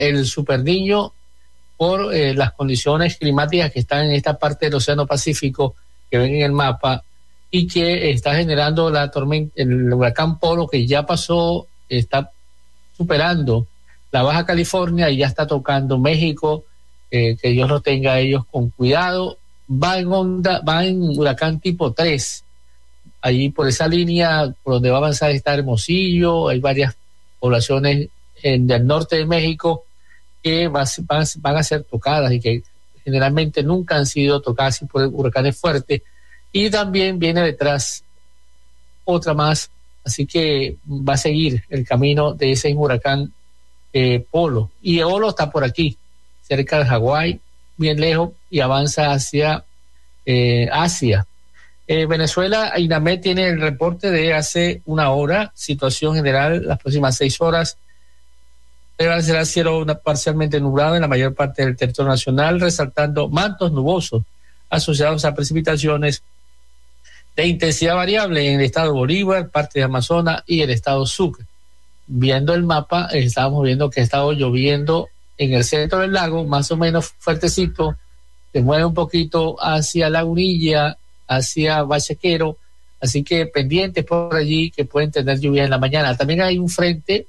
el Super Niño por las condiciones climáticas que están en esta parte del Océano Pacífico que ven en el mapa y que está generando el huracán Polo, que ya pasó, está superando la Baja California y ya está tocando México. Que Dios los tenga a ellos con cuidado. Va en huracán tipo 3. Allí por esa línea, por donde va a avanzar está Hermosillo, hay varias poblaciones del norte de México que van a ser tocadas y que generalmente nunca han sido tocadas por huracanes fuertes. Y también viene detrás otra más, así que va a seguir el camino de ese huracán Polo. Y Olo está por aquí, cerca de Hawái, bien lejos, y avanza hacia Asia. Venezuela, INAMED tiene el reporte de hace una hora, situación general, las próximas 6 horas. Prevalecerá cielo parcialmente nublado en la mayor parte del territorio nacional, resaltando mantos nubosos asociados a precipitaciones de intensidad variable en el estado Bolívar, parte de Amazonas y el estado Sucre. Viendo el mapa, estábamos viendo que ha estado lloviendo en el centro del lago, más o menos fuertecito, se mueve un poquito hacia Lagunilla, hacia Bachaquero, así que pendientes por allí que pueden tener lluvia en la mañana. También hay un frente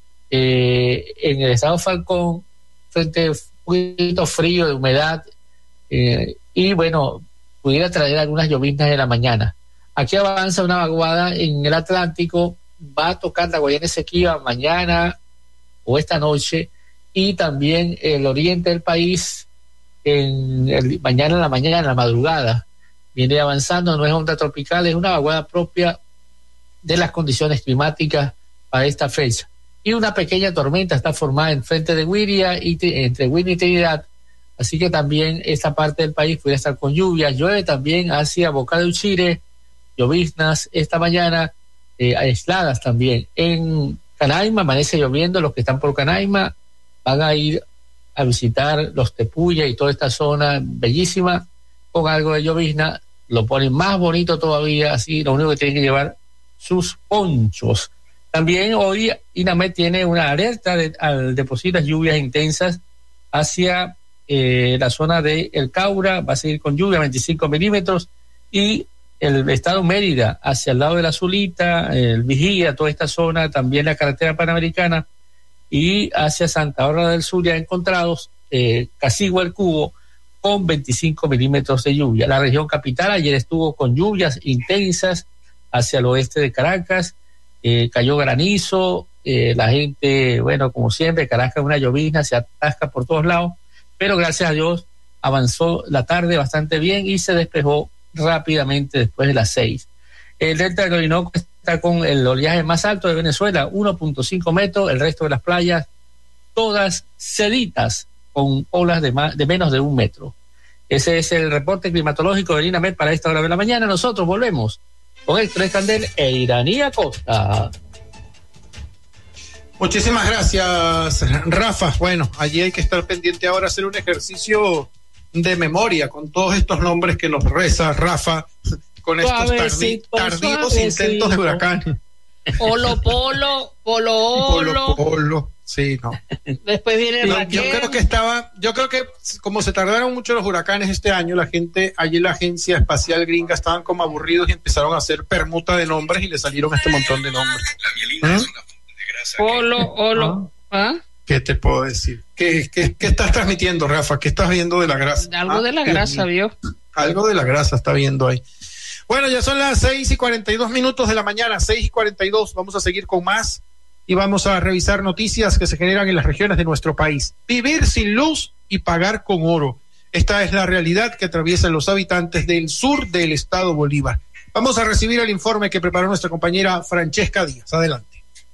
en el estado Falcón, frente un poquito frío de humedad, y bueno, pudiera traer algunas lloviznas en la mañana. Aquí avanza una vaguada en el Atlántico, va a tocar la Guayana Esequiba mañana o esta noche, y también el oriente del país mañana en la madrugada. Viene avanzando, no es onda tropical, es una vaguada propia de las condiciones climáticas para esta fecha. Y una pequeña tormenta está formada en frente de Wiria entre Winnie y Trinidad, así que también esta parte del país puede estar con lluvia. Llueve también hacia Boca de Uchire, lloviznas esta mañana, aisladas también. En Canaima amanece lloviendo, los que están por Canaima van a ir a visitar los Tepuya y toda esta zona bellísima con algo de llovizna, lo ponen más bonito todavía, así lo único que tienen que llevar sus ponchos. También hoy INAMED tiene una alerta de posibles lluvias intensas hacia la zona de El Caura, va a seguir con lluvia 25 milímetros, y el estado Mérida hacia el lado de la Zulita, el Vigía, toda esta zona, también la carretera panamericana, y hacia Santa Bárbara del Sur ya encontrados Casigua el Cubo con 25 milímetros de lluvia. La región capital ayer estuvo con lluvias intensas hacia el oeste de Caracas, cayó granizo, la gente, bueno, como siempre, Caracas es una llovizna, se atasca por todos lados, pero gracias a Dios avanzó la tarde bastante bien y se despejó rápidamente después de las 6. El delta del Orinoco está con el oleaje más alto de Venezuela, 1.5 metros, el resto de las playas todas seditas con olas de menos de 1 metro. Ese es el reporte climatológico del INAMED para esta hora de la mañana. Nosotros volvemos con Héctor Escandel e Iranía Costa. Muchísimas gracias, Rafa. Bueno, allí hay que estar pendiente ahora, hacer un ejercicio de memoria con todos estos nombres que nos reza Rafa, con estos tardivos intentos de huracán. Polo, Polo. Sí, no. Después viene Raquel. Yo creo que como se tardaron mucho los huracanes este año, la gente allí en la Agencia Espacial Gringa estaban como aburridos y empezaron a hacer permuta de nombres y le salieron este montón de nombres. Polo. ¿Ah? ¿Qué te puedo decir? ¿Qué estás transmitiendo, Rafa? ¿Qué estás viendo de la grasa? Algo de la grasa, ¿vio? Algo de la grasa está viendo ahí. Bueno, ya son las 6:42 de la mañana, 6:42. Vamos a seguir con más y vamos a revisar noticias que se generan en las regiones de nuestro país. Vivir sin luz y pagar con oro. Esta es la realidad que atraviesan los habitantes del sur del estado Bolívar. Vamos a recibir el informe que preparó nuestra compañera Francesca Díaz. Adelante.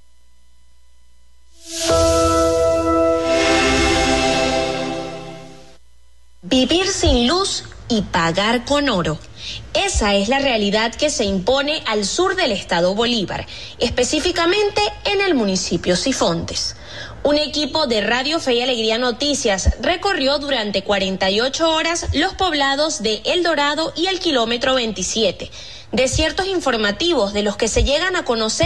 Vivir sin luz y pagar con oro. Esa es la realidad que se impone al sur del estado Bolívar, específicamente en el municipio Sifontes. Un equipo de Radio Fe y Alegría Noticias recorrió durante 48 horas los poblados de El Dorado y el kilómetro 27, desiertos informativos de los que se llegan a conocer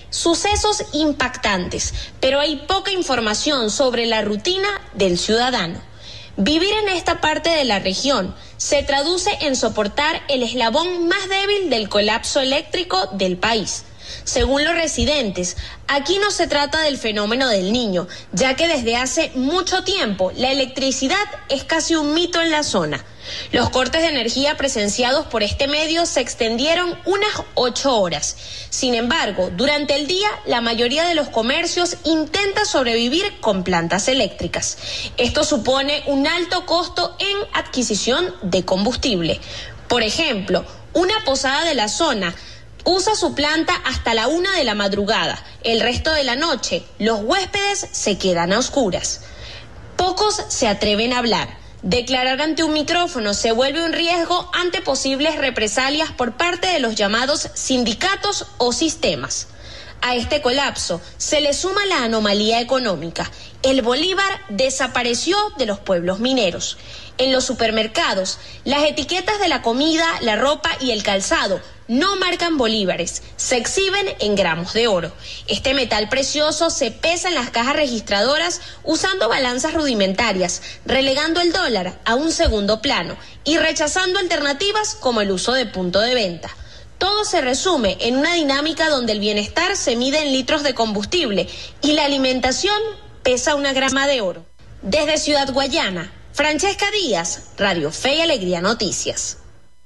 Sucesos impactantes, pero hay poca información sobre la rutina del ciudadano. Vivir en esta parte de la región se traduce en soportar el eslabón más débil del colapso eléctrico del país. Según los residentes, aquí no se trata del fenómeno del Niño, ya que desde hace mucho tiempo la electricidad es casi un mito en la zona. Los cortes de energía presenciados por este medio se extendieron unas 8 horas. Sin embargo, durante el día, la mayoría de los comercios intenta sobrevivir con plantas eléctricas. Esto supone un alto costo en adquisición de combustible. Por ejemplo, una posada de la zona usa su planta hasta la 1 de la madrugada. El resto de la noche, los huéspedes se quedan a oscuras. Pocos se atreven a hablar. Declarar ante un micrófono se vuelve un riesgo ante posibles represalias por parte de los llamados sindicatos o sistemas. A este colapso se le suma la anomalía económica. El bolívar desapareció de los pueblos mineros. En los supermercados, las etiquetas de la comida, la ropa y el calzado no marcan bolívares, se exhiben en gramos de oro. Este metal precioso se pesa en las cajas registradoras usando balanzas rudimentarias, relegando el dólar a un segundo plano y rechazando alternativas como el uso de punto de venta. Todo se resume en una dinámica donde el bienestar se mide en litros de combustible y la alimentación pesa una grama de oro. Desde Ciudad Guayana, Francesca Díaz, Radio Fe y Alegría Noticias.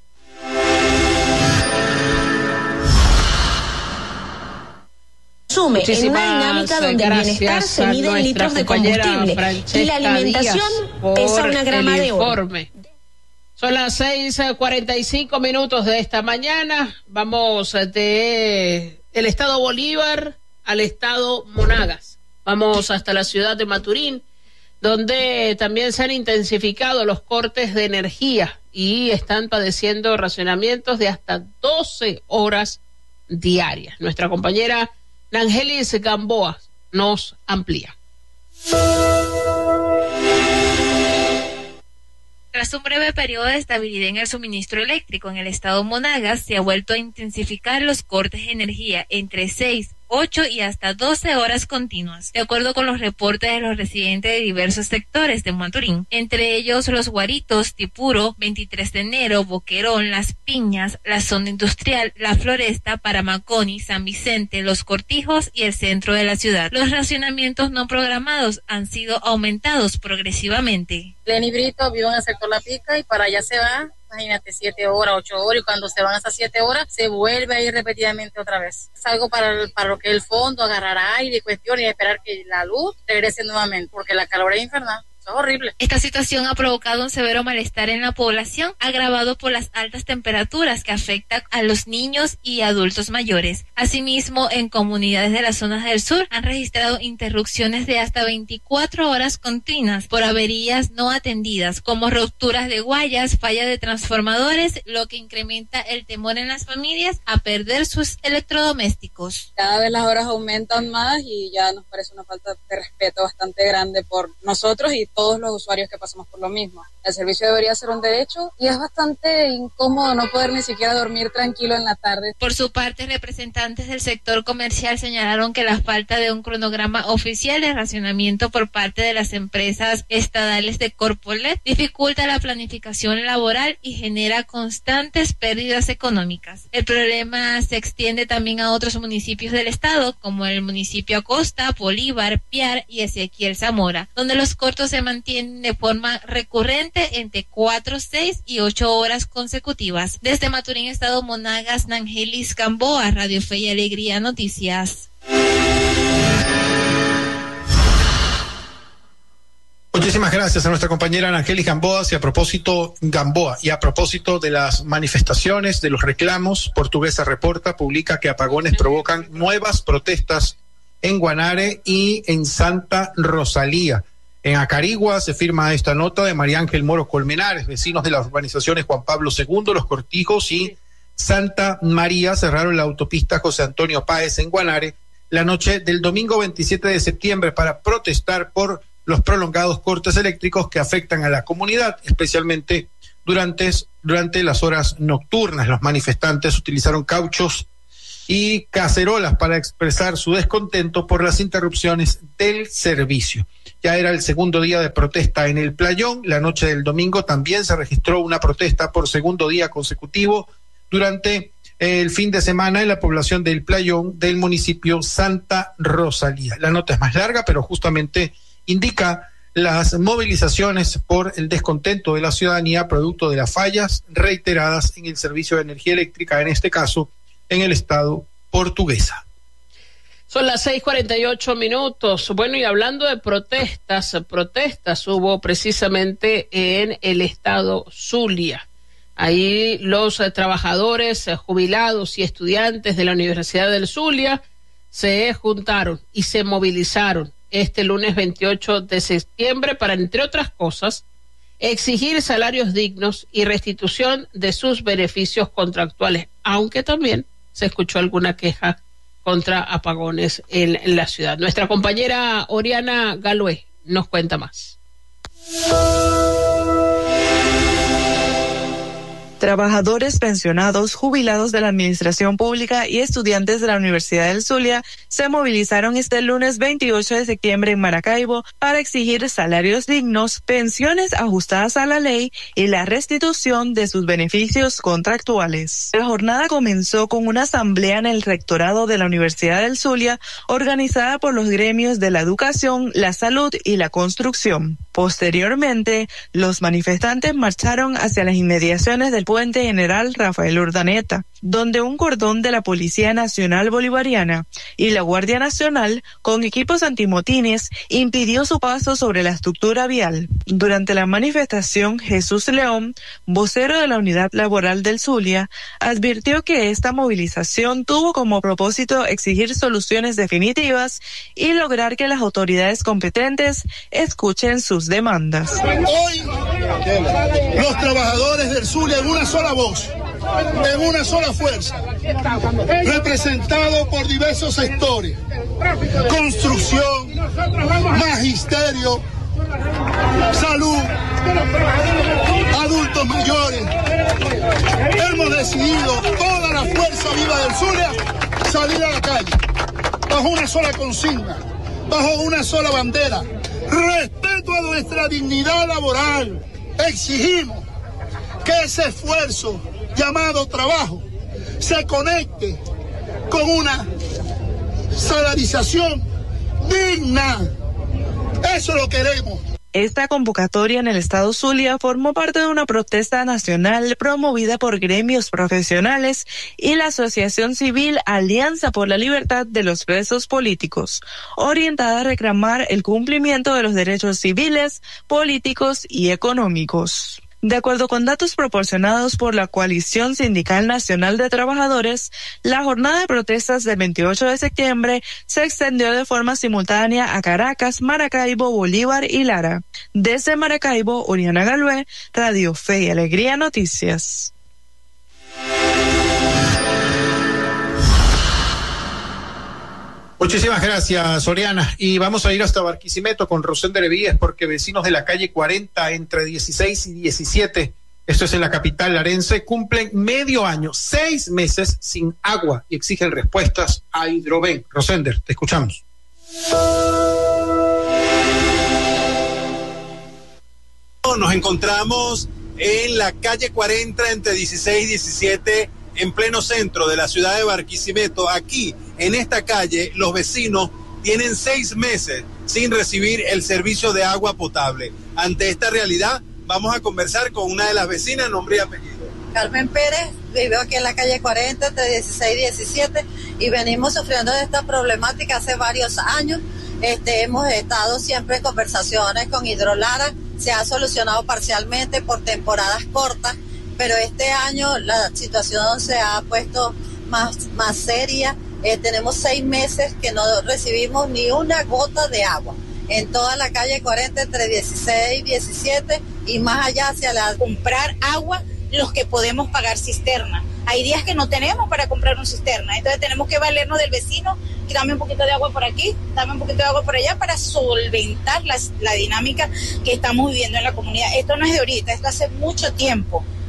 Sume en una dinámica donde el bienestar se mide en litros de combustible y la alimentación pesa una grama de oro. Son las 6:45 de esta mañana. Vamos de el estado Bolívar al estado Monagas. Vamos hasta la ciudad de Maturín, donde también se han intensificado los cortes de energía y están padeciendo racionamientos de hasta 12 horas diarias. Nuestra compañera Nangelis Gamboa nos amplía. Tras un breve periodo de estabilidad en el suministro eléctrico en el estado Monagas, se ha vuelto a intensificar los cortes de energía entre 6, 8 y hasta 12 horas continuas, de acuerdo con los reportes de los residentes de diversos sectores de Maturín, entre ellos Los Guaritos, Tipuro, 23 de enero, Boquerón, Las Piñas, la zona industrial, La Floresta, Paramaconi, San Vicente, Los Cortijos y el centro de la ciudad. Los racionamientos no programados han sido aumentados progresivamente. Lenny Brito vive en el sector La Pica y para allá se va, imagínate, 7 horas, 8 horas, y cuando se van esas 7 horas, se vuelve a ir repetidamente otra vez. Es algo para lo que es el fondo, agarrar aire y cuestiones y esperar que la luz regrese nuevamente, porque la calor es infernal. Es horrible. Esta situación ha provocado un severo malestar en la población, agravado por las altas temperaturas que afectan a los niños y adultos mayores. Asimismo, en comunidades de las zonas del sur han registrado interrupciones de hasta 24 horas continuas por averías no atendidas, como rupturas de guayas, fallas de transformadores, lo que incrementa el temor en las familias a perder sus electrodomésticos. Cada vez las horas aumentan más y ya nos parece una falta de respeto bastante grande por nosotros y todos los usuarios que pasamos por lo mismo. El servicio debería ser un derecho y es bastante incómodo no poder ni siquiera dormir tranquilo en la tarde. Por su parte, representantes del sector comercial señalaron que la falta de un cronograma oficial de racionamiento por parte de las empresas estatales de Corpolet dificulta la planificación laboral y genera constantes pérdidas económicas. El problema se extiende también a otros municipios del estado, como el municipio Acosta, Bolívar, Piar y Ezequiel Zamora, donde los cortos se mantienen de forma recurrente entre 4, 6 y 8 horas consecutivas. Desde Maturín, estado Monagas, Nangelis Gamboa, Radio Fe y Alegría Noticias. Muchísimas gracias a nuestra compañera Nangelis Gamboa. Y a propósito de las manifestaciones, de los reclamos, Portuguesa Reporta publica que apagones provocan nuevas protestas en Guanare y en Santa Rosalía. En Acarigua se firma esta nota de María Ángel Moro Colmenares. Vecinos de las urbanizaciones Juan Pablo II, Los Cortijos y Santa María cerraron la autopista José Antonio Páez en Guanare la noche del domingo 27 de septiembre para protestar por los prolongados cortes eléctricos que afectan a la comunidad, especialmente durante las horas nocturnas. Los manifestantes utilizaron cauchos y cacerolas para expresar su descontento por las interrupciones del servicio. Ya era el segundo día de protesta en el Playón. La noche del domingo también se registró una protesta por segundo día consecutivo durante el fin de semana en la población del Playón del municipio Santa Rosalía. La nota es más larga, pero justamente indica las movilizaciones por el descontento de la ciudadanía producto de las fallas reiteradas en el servicio de energía eléctrica, en este caso en el estado Portuguesa. Son las 6:48. Bueno, y hablando de protestas hubo precisamente en el estado Zulia. Ahí los trabajadores, jubilados y estudiantes de la Universidad del Zulia se juntaron y se movilizaron este lunes 28 de septiembre para, entre otras cosas, exigir salarios dignos y restitución de sus beneficios contractuales, aunque también se escuchó alguna queja contra apagones en la ciudad. Nuestra compañera Oriana Galué nos cuenta más. Trabajadores pensionados, jubilados de la administración pública y estudiantes de la Universidad del Zulia se movilizaron este lunes 28 de septiembre en Maracaibo para exigir salarios dignos, pensiones ajustadas a la ley y la restitución de sus beneficios contractuales. La jornada comenzó con una asamblea en el rectorado de la Universidad del Zulia, organizada por los gremios de la educación, la salud y la construcción. Posteriormente, los manifestantes marcharon hacia las inmediaciones del Puente General Rafael Urdaneta, donde un cordón de la Policía Nacional Bolivariana y la Guardia Nacional, con equipos antimotines, impidió su paso sobre la estructura vial. Durante la manifestación, Jesús León, vocero de la Unidad Laboral del Zulia, advirtió que esta movilización tuvo como propósito exigir soluciones definitivas y lograr que las autoridades competentes escuchen sus demandas. Hoy, los trabajadores del Zulia en una sola voz, en una sola fuerza, representado por diversos sectores: construcción, magisterio, salud, adultos mayores. Hemos decidido, toda la fuerza viva del Zulia, salir a la calle, bajo una sola consigna, bajo una sola bandera: respeto a nuestra dignidad laboral. Exigimos que ese esfuerzo llamado trabajo se conecte con una salarización digna. Eso lo queremos. Esta convocatoria en el estado Zulia formó parte de una protesta nacional promovida por gremios profesionales y la asociación civil Alianza por la Libertad de los Presos Políticos, orientada a reclamar el cumplimiento de los derechos civiles, políticos y económicos. De acuerdo con datos proporcionados por la Coalición Sindical Nacional de Trabajadores, la jornada de protestas del 28 de septiembre se extendió de forma simultánea a Caracas, Maracaibo, Bolívar y Lara. Desde Maracaibo, Oriana Galué, Radio Fe y Alegría Noticias. Muchísimas gracias, Oriana. Y vamos a ir hasta Barquisimeto con Rosender Víez, porque vecinos de la calle 40, entre 16 y 17, esto es en la capital larense, cumplen medio año, 6 meses sin agua y exigen respuestas a Hidroven. Rosender, te escuchamos. Nos encontramos en la calle 40, entre 16 y 17, en pleno centro de la ciudad de Barquisimeto. Aquí, en esta calle, los vecinos tienen 6 meses sin recibir el servicio de agua potable. Ante esta realidad, vamos a conversar con una de las vecinas, nombre y apellido. Carmen Pérez, vivo aquí en la calle 40, entre 16 y 17, y venimos sufriendo de esta problemática hace varios años. Hemos estado siempre en conversaciones con Hidrolara, se ha solucionado parcialmente por temporadas cortas, pero este año la situación se ha puesto más seria. Tenemos 6 meses que no recibimos ni una gota de agua en toda la calle 40, entre 16 y 17, y más allá hacia la... Comprar agua los que podemos pagar cisterna. Hay días que no tenemos para comprar una cisterna, entonces tenemos que valernos del vecino, que dame un poquito de agua por aquí, dame un poquito de agua por allá, para solventar la dinámica que estamos viviendo en la comunidad. Esto no es de ahorita, esto hace mucho tiempo.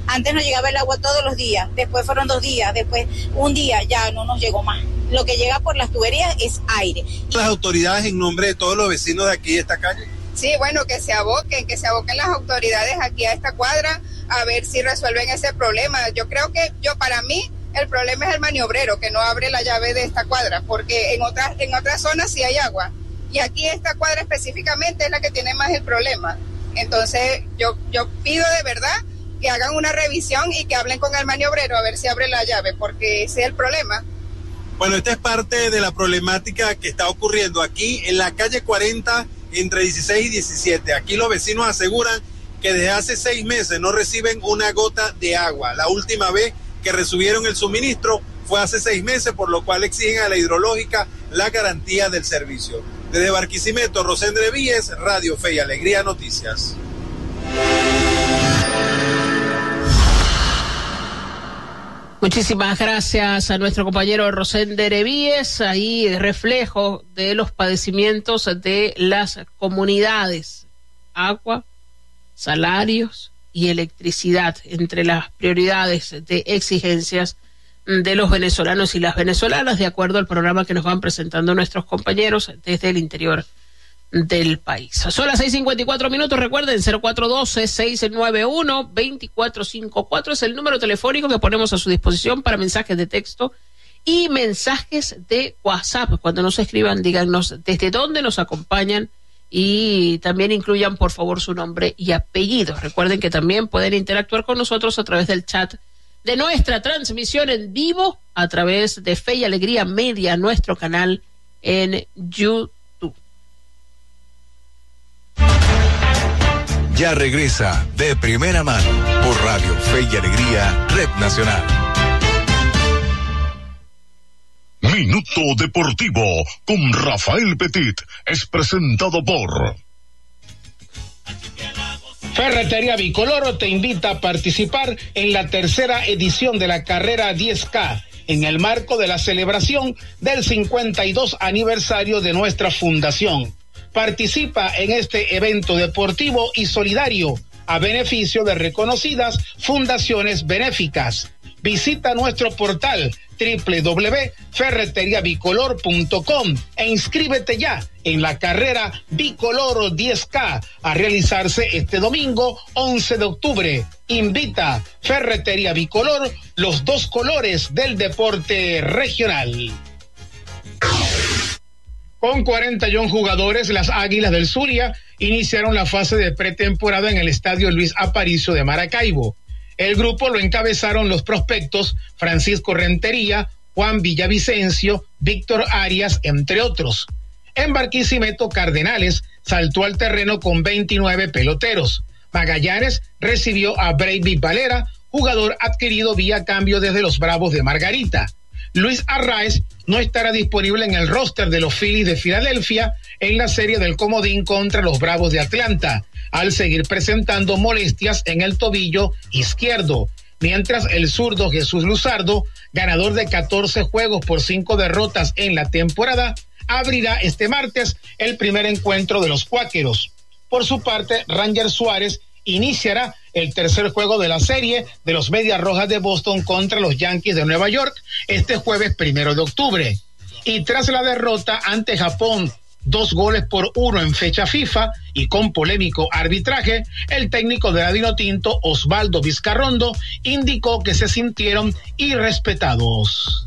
Antes nos llegaba el agua todos los días, después fueron 2 días, después un día, ya no nos llegó más. Lo que llega por las tuberías es aire. ¿Las autoridades en nombre de todos los vecinos de aquí de esta calle? Sí, bueno, que se aboquen las autoridades aquí a esta cuadra a ver si resuelven ese problema. Yo creo que para mí el problema es el maniobrero que no abre la llave de esta cuadra, porque en otras zonas sí hay agua y aquí esta cuadra específicamente es la que tiene más el problema. Entonces yo pido de verdad que hagan una revisión y que hablen con el maniobrero a ver si abre la llave, porque ese es el problema. Bueno, esta es parte de la problemática que está ocurriendo aquí en la calle 40 entre 16 y 17. Aquí los vecinos aseguran que desde hace 6 meses no reciben una gota de agua. La última vez que recibieron el suministro fue hace 6 meses, por lo cual exigen a la hidrológica la garantía del servicio. Desde Barquisimeto, Rosendre Víez, Radio Fe y Alegría Noticias. Muchísimas gracias a nuestro compañero Rosender Víez, ahí reflejo de los padecimientos de las comunidades, agua, salarios y electricidad, entre las prioridades de exigencias de los venezolanos y las venezolanas, de acuerdo al programa que nos van presentando nuestros compañeros desde el interior del país. Son las 6:54, recuerden, 0412-691-2454 es el número telefónico que ponemos a su disposición para mensajes de texto y mensajes de WhatsApp. Cuando nos escriban, díganos desde dónde nos acompañan y también incluyan, por favor, su nombre y apellido. Recuerden que también pueden interactuar con nosotros a través del chat de nuestra transmisión en vivo, a través de Fe y Alegría Media, nuestro canal en YouTube. Ya regresa De Primera Mano por Radio Fe y Alegría, Red Nacional. Minuto Deportivo con Rafael Petit es presentado por Ferretería Bicoloro te invita a participar en la 3ª edición de la carrera 10K en el marco de la celebración del 52 aniversario de nuestra fundación. Participa en este evento deportivo y solidario a beneficio de reconocidas fundaciones benéficas. Visita nuestro portal www.ferreteriabicolor.com e inscríbete ya en la carrera Bicolor 10K a realizarse este domingo 11 de octubre. Invita Ferretería Bicolor, los 2 colores del deporte regional. Con 41 jugadores, las Águilas del Zulia iniciaron la fase de pretemporada en el Estadio Luis Aparicio de Maracaibo. El grupo lo encabezaron los prospectos Francisco Rentería, Juan Villavicencio, Víctor Arias, entre otros. En Barquisimeto, Cardenales saltó al terreno con 29 peloteros. Magallanes recibió a Brady Valera, jugador adquirido vía cambio desde los Bravos de Margarita. Luis Arraez no estará disponible en el roster de los Phillies de Filadelfia en la serie del comodín contra los Bravos de Atlanta, al seguir presentando molestias en el tobillo izquierdo, mientras el zurdo Jesús Luzardo, ganador de 14 juegos por 5 derrotas en la temporada, abrirá este martes el primer encuentro de los Cuáqueros. Por su parte, Ranger Suárez iniciará el tercer juego de la serie de los Medias Rojas de Boston contra los Yankees de Nueva York este jueves 1 de octubre. Y tras la derrota ante Japón 2-1 en fecha FIFA y con polémico arbitraje, el técnico de la Vinotinto, Osvaldo Vizcarrondo, indicó que se sintieron irrespetados.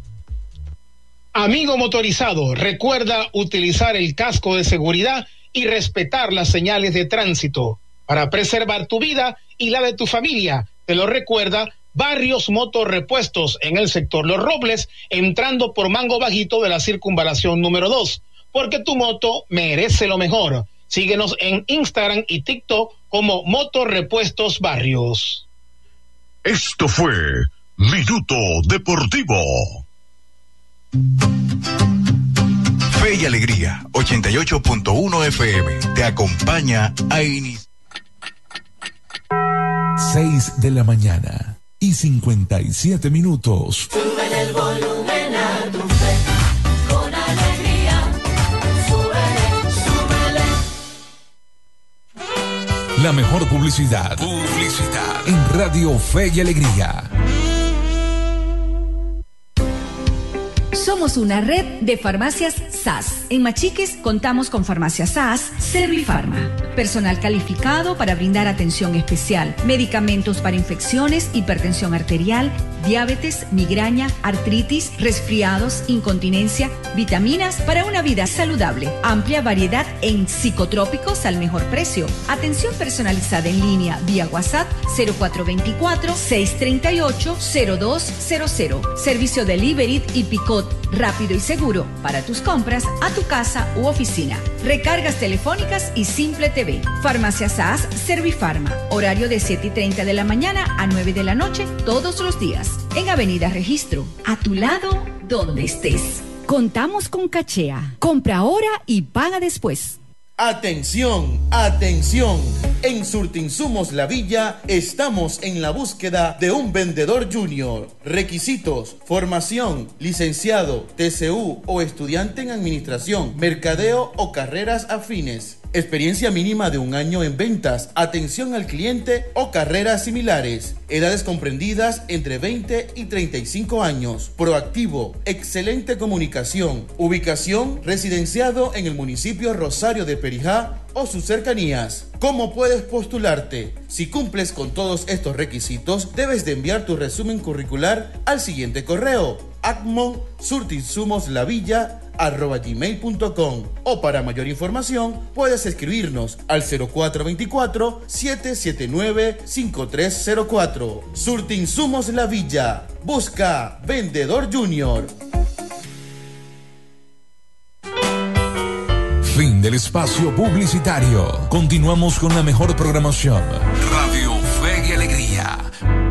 Amigo motorizado, recuerda utilizar el casco de seguridad y respetar las señales de tránsito para preservar tu vida y la de tu familia. Te lo recuerda Barrios Motorrepuestos en el sector Los Robles, entrando por Mango Bajito de la circunvalación número 2, porque tu moto merece lo mejor. Síguenos en Instagram y TikTok como Motorrepuestos Barrios. Esto fue Minuto Deportivo. Fe y Alegría, 88.1 FM, te acompaña a iniciar. 6 de la mañana y 57 minutos. Sube el volumen a tu fe, con alegría, súbele, súbele. La mejor publicidad. En Radio Fe y Alegría. Somos una red de farmacias SAS. En Machiques contamos con farmacias SAS, Servifarma. Personal calificado para brindar atención especial. Medicamentos para infecciones, hipertensión arterial, diabetes, migraña, artritis, resfriados, incontinencia, vitaminas para una vida saludable. Amplia variedad en psicotrópicos al mejor precio. Atención personalizada en línea vía WhatsApp 0424-638-0200. Servicio delivery y picot rápido y seguro para tus compras a tu casa u oficina. Recargas telefónicas y Simple TV. Farmacia SAS Servifarma. Horario de 7:30 de la mañana a 9 de la noche todos los días. En Avenida Registro. A tu lado, donde estés. Contamos con Cachea. Compra ahora y paga después. Atención, atención. En Surtinsumos La Villa estamos en la búsqueda de un vendedor junior. Requisitos: formación, licenciado, TCU o estudiante en administración, mercadeo o carreras afines. Experiencia mínima de 1 año en ventas, atención al cliente o carreras similares. Edades comprendidas entre 20 y 35 años. Proactivo, excelente comunicación. Ubicación: residenciado en el municipio Rosario de Perijá o sus cercanías. ¿Cómo puedes postularte? Si cumples con todos estos requisitos, debes de enviar tu resumen curricular al siguiente correo: acmonsurtinsumoslavilla@gmail.com, o para mayor información puedes escribirnos al 0424-779-5304. Surtinsumos La Villa. Busca vendedor junior. Fin del espacio publicitario. Continuamos con la mejor programación. Radio Fe y Alegría.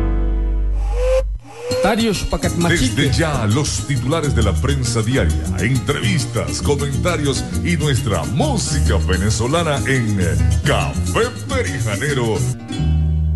Desde ya, los titulares de la prensa diaria, entrevistas, comentarios y nuestra música venezolana en Café Perijanero